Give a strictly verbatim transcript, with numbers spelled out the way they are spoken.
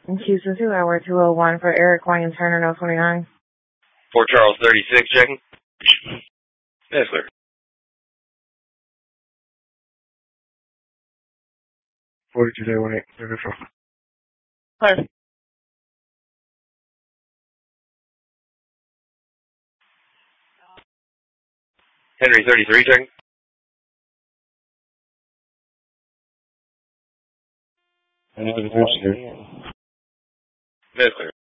Houston two hour two oh one for Eric Wayne Turner, no twenty-nine. Fort Charles thirty-six, checking. Yes, sir. forty-two day one eight, thirty-four. Hi. Henry thirty-three, checking. I know the first here. Yes, sir.